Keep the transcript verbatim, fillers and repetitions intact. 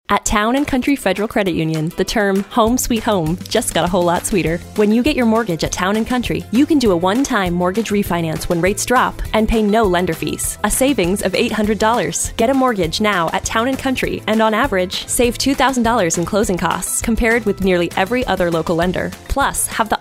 At Town and Country Federal Credit Union, the term home sweet home just got a whole lot sweeter. When you get your mortgage at Town and Country, you can do a one-time mortgage refinance when rates drop and pay no lender fees. A savings of eight hundred dollars. Get a mortgage now at Town and Country and on average, save two thousand dollars in closing costs compared with nearly every other local lender. Plus, have the